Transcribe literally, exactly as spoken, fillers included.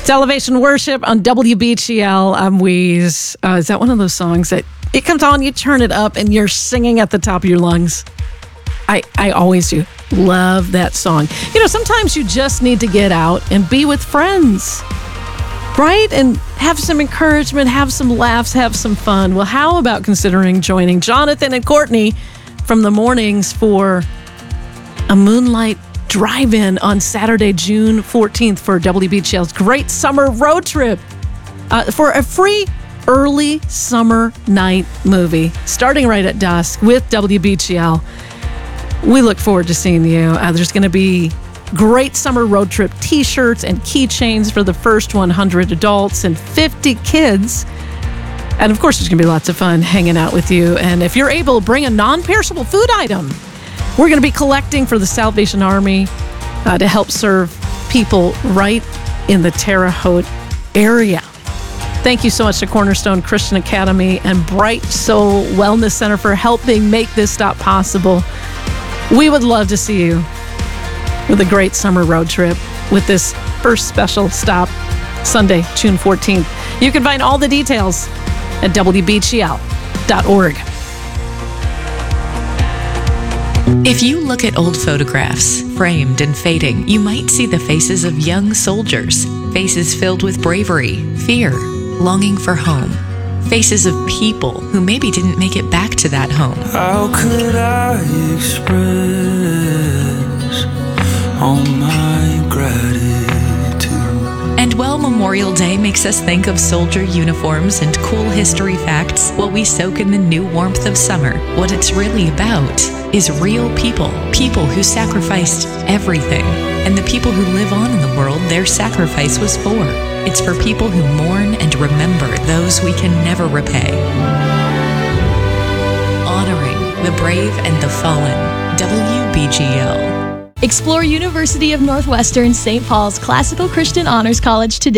It's Elevation Worship on W B G L. I'm Weeze. Uh, is that one of those songs that it comes on, you turn it up, and you're singing at the top of your lungs? I, I always do. Love that song. You know, sometimes you just need to get out and be with friends, right? And have some encouragement, have some laughs, have some fun. Well, how about considering joining Jonathan and Courtney from the mornings for a moonlight drive-in on Saturday, June fourteenth for W B G L's great summer road trip uh, for a free early summer night movie starting right at dusk with W B G L. We look forward to seeing you. Uh, there's going to be great summer road trip t-shirts and keychains for the first one hundred adults and fifty kids. And of course, there's going to be lots of fun hanging out with you. And if you're able, bring a non-perishable food item. We're going to be collecting for the Salvation Army uh, to help serve people right in the Terre Haute area. Thank you so much to Cornerstone Christian Academy and Bright Soul Wellness Center for helping make this stop possible. We would love to see you with a great summer road trip with this first special stop Sunday, June fourteenth. You can find all the details at W B G L dot org. If you look at old photographs, framed and fading, you might see the faces of young soldiers, faces filled with bravery, fear, longing for home, faces of people who maybe didn't make it back to that home. How could I express all my gratitude? And while Memorial Day makes us think of soldier uniforms and cool history facts, while we soak in the new warmth of summer, what it's really about is real people, people who sacrificed everything, and the people who live on in the world their sacrifice was for. It's for people who mourn and remember those we can never repay. Honoring the brave and the fallen. W B G L. Explore University of Northwestern Saint Paul's Classical Christian Honors College today.